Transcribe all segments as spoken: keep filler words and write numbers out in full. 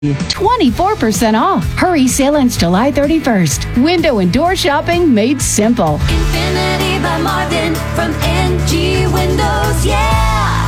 twenty-four percent off. Hurry sale ends July thirty-first. Window and door shopping made simple. Infinity by Marvin from N G Windows, yeah!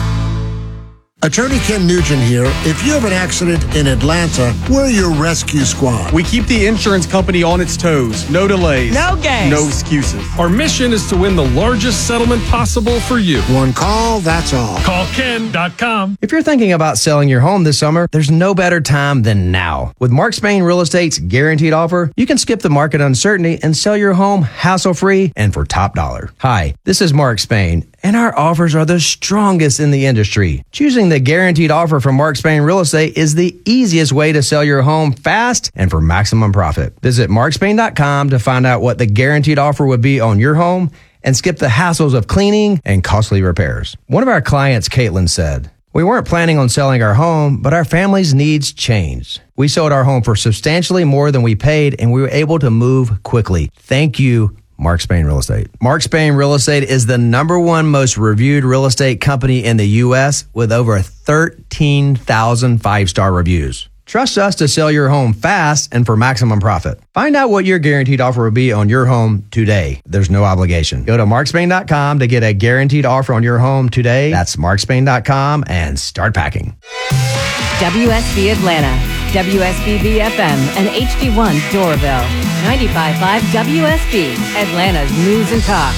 Attorney Ken Nugent here. If you have an accident in Atlanta, we're your rescue squad. We keep the insurance company on its toes. No delays. No games. No excuses. Our mission is to win the largest settlement possible for you. One call, that's all. Call Ken dot com. If you're thinking about selling your home this summer, there's no better time than now. With Mark Spain Real Estate's guaranteed offer, you can skip the market uncertainty and sell your home hassle-free and for top dollar. Hi, this is Mark Spain, and our offers are the strongest in the industry. Choosing the guaranteed offer from Mark Spain Real Estate is the easiest way to sell your home fast and for maximum profit. Visit mark spain dot com to find out what the guaranteed offer would be on your home and skip the hassles of cleaning and costly repairs. One of our clients, Caitlin, said, "We weren't planning on selling our home, but our family's needs changed. We sold our home for substantially more than we paid, and we were able to move quickly. Thank you, Mark Spain Real Estate." Mark Spain Real Estate is the number one most reviewed real estate company in the U S with over thirteen thousand five-star reviews. Trust us to sell your home fast and for maximum profit. Find out what your guaranteed offer will be on your home today. There's no obligation. Go to mark spain dot com to get a guaranteed offer on your home today. That's mark spain dot com and start packing. W S B Atlanta, W S B B F M, and H D one Doraville. ninety-five point five W S B, Atlanta's News and Talk.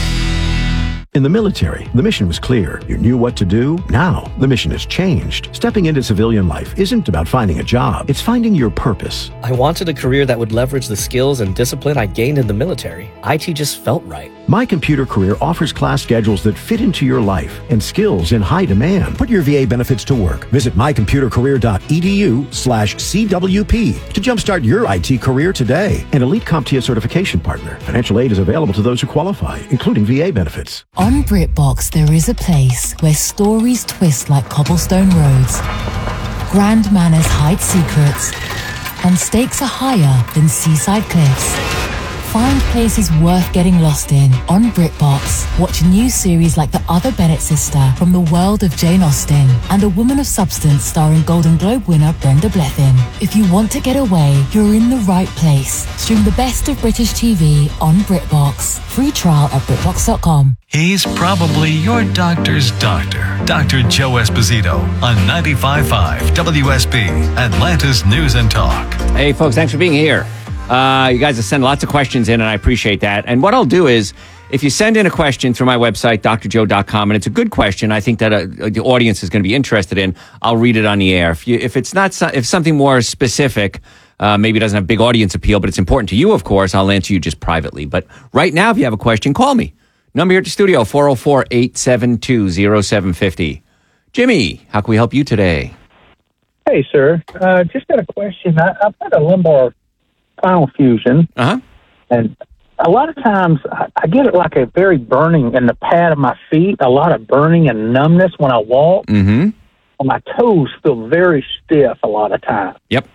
In the military, the mission was clear. You knew what to do. Now, the mission has changed. Stepping into civilian life isn't about finding a job. It's finding your purpose. I wanted a career that would leverage the skills and discipline I gained in the military. I T just felt right. My Computer Career offers class schedules that fit into your life and skills in high demand. Put your V A benefits to work. Visit my computer career dot e d u slash C W P to jumpstart your I T career today. An Elite CompTIA certification partner. Financial aid is available to those who qualify, including V A benefits. On BritBox, there is a place where stories twist like cobblestone roads, grand manners hide secrets, and stakes are higher than seaside cliffs. Find places worth getting lost in on BritBox. Watch new series like The Other Bennett Sister from the world of Jane Austen and A Woman of Substance starring Golden Globe winner Brenda Blethyn. If you want to get away, you're in the right place. Stream the best of British T V on BritBox. Free trial at britbox dot com. He's probably your doctor's doctor. Doctor Joe Esposito on ninety-five point five W S B, Atlanta's News and Talk. Hey, folks, thanks for being here. Uh, you guys have sent lots of questions in, and I appreciate that. And what I'll do is, if you send in a question through my website, d r joe dot com, and it's a good question, I think that uh, the audience is going to be interested in, I'll read it on the air. If you, if it's not, so, if something more specific, uh, maybe it doesn't have big audience appeal, but it's important to you, of course, I'll answer you just privately. But right now, if you have a question, call me. Number here at the studio, four oh four, eight seven two, oh seven five oh. Jimmy, how can we help you today? Hey, sir. Uh, just got a question. I, I've had a lumbar spinal fusion, uh-huh. and a lot of times I, I get it like a very burning in the pad of my feet, a lot of burning and numbness when I walk, mm-hmm. and my toes feel very stiff a lot of times. Yep.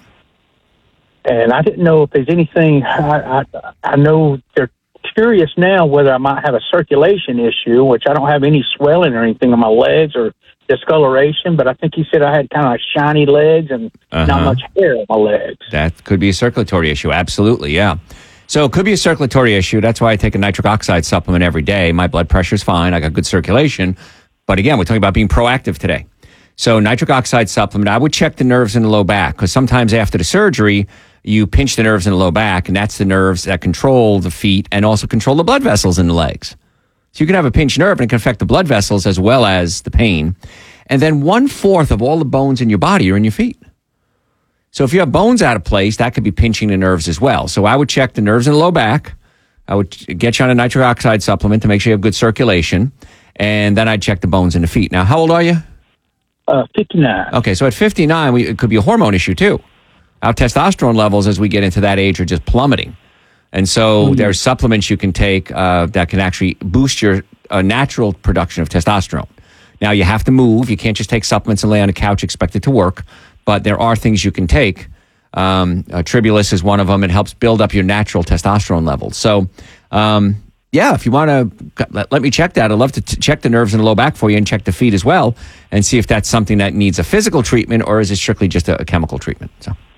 And I didn't know if there's anything, I, I, I know they're curious now whether I might have a circulation issue, which I don't have any swelling or anything on my legs or discoloration, but I think he said I had kind of like shiny legs and uh-huh. not much hair on my legs. That could be a circulatory issue. Absolutely, yeah. So it could be a circulatory issue. That's why I take a nitric oxide supplement every day. My blood pressure's fine. I got good circulation. But again, we're talking about being proactive today. So nitric oxide supplement, I would check the nerves in the low back, because sometimes after the surgery, you pinch the nerves in the low back, and that's the nerves that control the feet and also control the blood vessels in the legs. So you can have a pinched nerve and it can affect the blood vessels as well as the pain. And then one-fourth of all the bones in your body are in your feet. So if you have bones out of place, that could be pinching the nerves as well. So I would check the nerves in the low back. I would get you on a nitric oxide supplement to make sure you have good circulation. And then I'd check the bones in the feet. Now, how old are you? Uh, fifty-nine. Okay, so at fifty-nine, we, it could be a hormone issue too. Our testosterone levels as we get into that age are just plummeting. And so mm-hmm. there's supplements you can take uh, that can actually boost your uh, natural production of testosterone. Now, you have to move. You can't just take supplements and lay on a couch, expect it to work. But there are things you can take. Um, uh, Tribulus is one of them. It helps build up your natural testosterone levels. So, um, yeah, if you want to let, let me check that. I'd love to t- check the nerves in the low back for you and check the feet as well and see if that's something that needs a physical treatment or is it strictly just a, a chemical treatment. So.